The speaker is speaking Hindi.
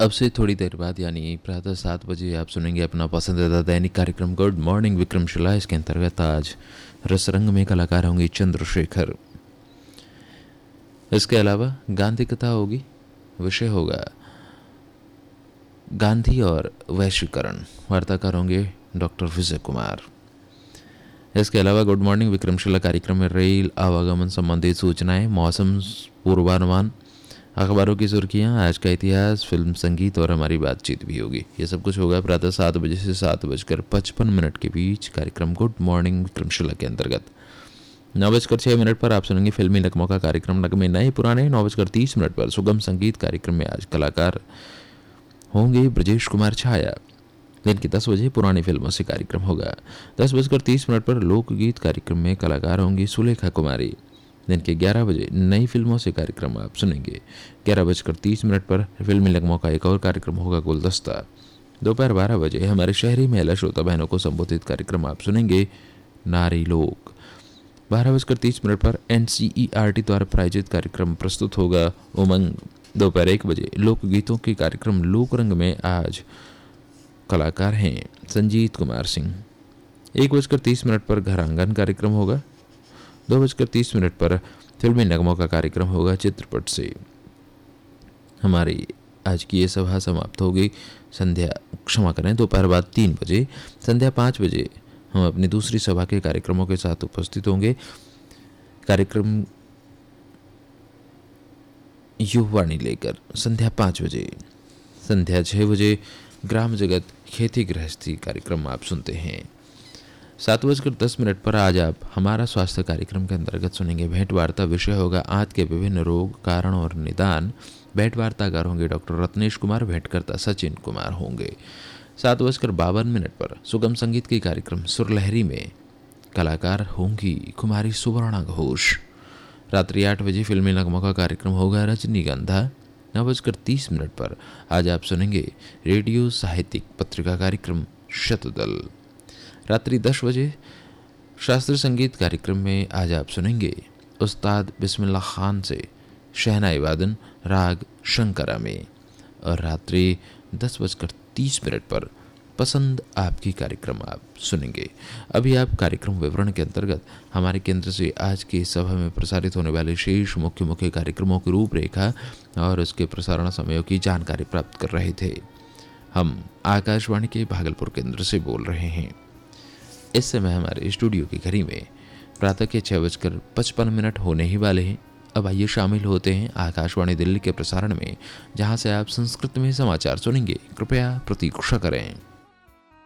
अब से थोड़ी देर बाद यानी प्रातः 7 बजे आप सुनेंगे अपना पसंदीदा दैनिक कार्यक्रम गुड मॉर्निंग विक्रमशिला। इसके अंतर्गत आज रसरंग में कलाकार होंगे चंद्रशेखर। इसके अलावा गांधी कथा होगी, विषय होगा गांधी और वैश्वीकरण, वार्ताकार होंगे डॉक्टर विजय कुमार। इसके अलावा गुड मॉर्निंग विक्रमशिला कार्यक्रम में रेल आवागमन संबंधित सूचनाएं, मौसम पूर्वानुमान, अखबारों की सुर्खियां, आज का इतिहास, फिल्म, संगीत और हमारी बातचीत भी होगी। ये सब कुछ होगा प्रातः 7 बजे से 7:55 के बीच कार्यक्रम गुड मॉर्निंग विक्रमशिला के अंतर्गत। 9:06 पर आप सुनेंगे फिल्मी नगमों का कार्यक्रम नगमे नए पुराने। 9:30 पर सुगम संगीत कार्यक्रम में आज कलाकार होंगे ब्रजेश कुमार छाया। दिन के 10 बजे पुरानी फिल्मों से कार्यक्रम होगा। 10:30 पर लोकगीत कार्यक्रम में कलाकार होंगी सुलेखा कुमारी। दिन के 11 बजे नई फिल्मों से कार्यक्रम आप सुनेंगे। 11:30 पर फिल्मी नगमों का एक और कार्यक्रम होगा गुलदस्ता। दोपहर 12 बजे हमारे शहरी महिला श्रोता बहनों को संबोधित कार्यक्रम आप सुनेंगे नारी लोक। 12:30 पर NCERT द्वारा प्रायोजित कार्यक्रम प्रस्तुत होगा उमंग। दोपहर 1 बजे लोकगीतों के कार्यक्रम लोकरंग में आज कलाकार हैं संजीत कुमार सिंह। 1:30 पर घर आंगन कार्यक्रम होगा। 2:30 पर फिल्मी नगमों का कार्यक्रम होगा चित्रपट से। हमारी आज की ये सभा समाप्त होगी दोपहर बाद 3 बजे। संध्या 5 बजे हम अपनी दूसरी सभा के कार्यक्रमों के साथ उपस्थित होंगे। कार्यक्रम युवाणी लेकर संध्या 5 बजे। संध्या 6 बजे ग्राम जगत खेती गृहस्थी कार्यक्रम आप सुनते हैं। 7:10 पर आज आप हमारा स्वास्थ्य कार्यक्रम के अंतर्गत सुनेंगे भेंट वार्ता। विषय होगा आंत के विभिन्न रोग, कारण और निदान। भेंट वार्ताकार होंगे डॉक्टर रत्नेश कुमार, भेंटकर्ता सचिन कुमार होंगे। 7:52 पर सुगम संगीत के कार्यक्रम सुरलहरी में कलाकार होंगी कुमारी सुवर्णा घोष। रात्रि 8 बजे फिल्मी नगमों का कार्यक्रम होगा रजनीगंधा। 9:30 पर आज आप सुनेंगे रेडियो साहित्यिक पत्रिका कार्यक्रम शतदल। रात्रि 10 बजे शास्त्रीय संगीत कार्यक्रम में आज आप सुनेंगे उस्ताद बिस्मिल्लाह खान से शहनाई वादन राग शंकरा में। और रात्रि 10:30 पर पसंद आपकी कार्यक्रम आप सुनेंगे। अभी आप कार्यक्रम विवरण के अंतर्गत हमारे केंद्र से आज की सभा में प्रसारित होने वाले शेष मुख्य कार्यक्रमों की रूपरेखा और उसके प्रसारण समयों की जानकारी प्राप्त कर रहे थे। हम आकाशवाणी के भागलपुर केंद्र से बोल रहे हैं। इस समय हमारे स्टूडियो की घड़ी में प्रातः के 6:55 होने ही वाले हैं। अब आइए शामिल होते हैं आकाशवाणी दिल्ली के प्रसारण में, जहां से आप संस्कृत में समाचार सुनेंगे। कृपया प्रतीक्षा करें।